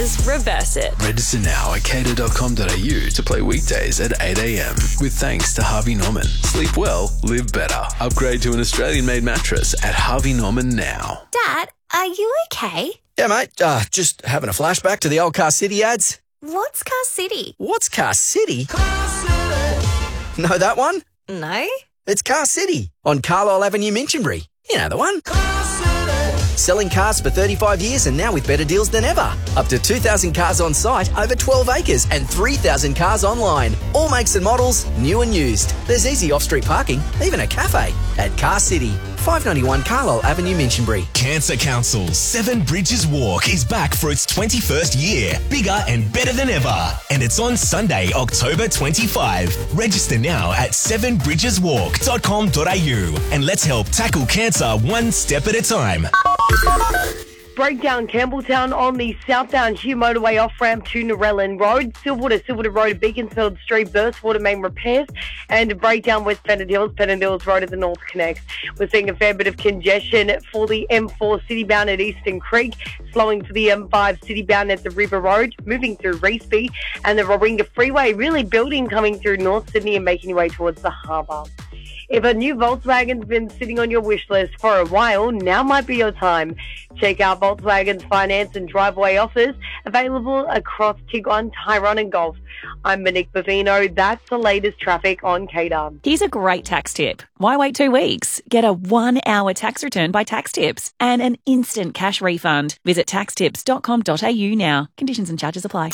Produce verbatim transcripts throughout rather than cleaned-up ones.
Cater's Reverse It. Register now at cater dot com dot a u to play weekdays at eight a.m. with thanks to Harvey Norman. Sleep well, live better. Upgrade to an Australian-made mattress at Harvey Norman now. Dad, are you okay? Yeah, mate. Uh, just having a flashback to the old Car City ads. What's Car City? What's Car City? Car City. Know that one? No. It's Car City on Carlisle Avenue, Minchinbury. You know the one. Car City. Selling cars for thirty-five years and now with better deals than ever. Up to two thousand cars on site, over twelve acres and three thousand cars online. All makes and models, new and used. There's easy off-street parking, even a cafe at Car City. five ninety-one Carlisle Avenue, Minchinbury. Cancer Council's Seven Bridges Walk is back for its twenty-first year. Bigger and better than ever. And it's on Sunday, October twenty-fifth. Register now at seven bridges walk dot com dot a u and let's help tackle cancer one step at a time. Breakdown Campbelltown on the southbound Hugh Motorway off-ramp to Narellan Road, Silverwater, Silverwater Road, Beaconsfield Street, burst water main repairs, and breakdown West Pennant Hills, Pennant Hills Road at the North Connects. We're seeing a fair bit of congestion for the M four citybound at Eastern Creek, slowing to the M five citybound at the River Road, moving through Reesby, and the Warringah Freeway really building coming through North Sydney and making your way towards the harbour. If a new Volkswagen's been sitting on your wish list for a while, now might be your time. Check out Volkswagen's finance and driveway offers available across Tiguan, Tyrone and Golf. I'm Monique Bavino. That's the latest traffic on Cater. Here's a great tax tip. Why wait two weeks? Get a one-hour tax return by Tax Tips and an instant cash refund. Visit tax tips dot com dot a u now. Conditions and charges apply.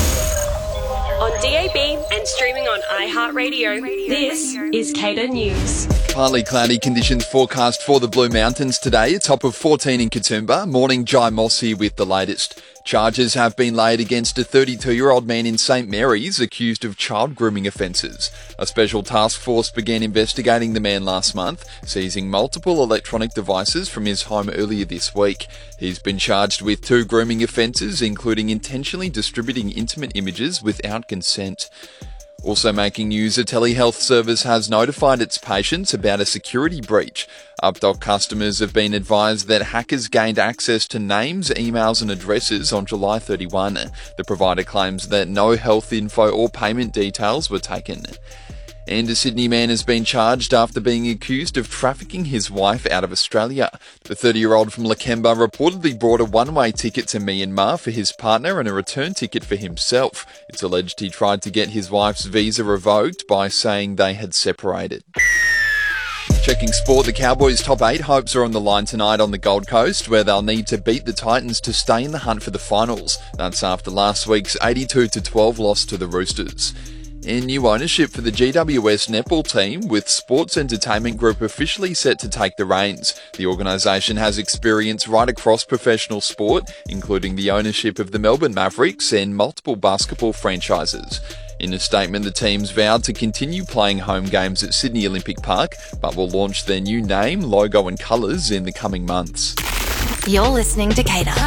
On D A B and streaming on iHeartRadio, this is Cater News. Partly cloudy conditions forecast for the Blue Mountains today, a top of fourteen in Katoomba. Morning, Jai Moss here with the latest. Charges have been laid against a thirty-two-year-old man in St Mary's accused of child grooming offences. A special task force began investigating the man last month, seizing multiple electronic devices from his home earlier this week. He's been charged with two grooming offences, including intentionally distributing intimate images without consent. Also making news, a telehealth service has notified its patients about a security breach. Updoc customers have been advised that hackers gained access to names, emails and addresses on July thirty-first. The provider claims that no health info or payment details were taken. And a Sydney man has been charged after being accused of trafficking his wife out of Australia. The thirty-year-old from Lakemba reportedly brought a one-way ticket to Myanmar for his partner and a return ticket for himself. It's alleged he tried to get his wife's visa revoked by saying they had separated. Checking sport, the Cowboys' top eight hopes are on the line tonight on the Gold Coast, where they'll need to beat the Titans to stay in the hunt for the finals. That's after last week's eighty-two to twelve loss to the Roosters. And new ownership for the G W S netball team, with Sports Entertainment Group officially set to take the reins. The organisation has experience right across professional sport, including the ownership of the Melbourne Mavericks and multiple basketball franchises. In a statement, the teams vowed to continue playing home games at Sydney Olympic Park, but will launch their new name, logo and colours in the coming months. You're listening to Cater.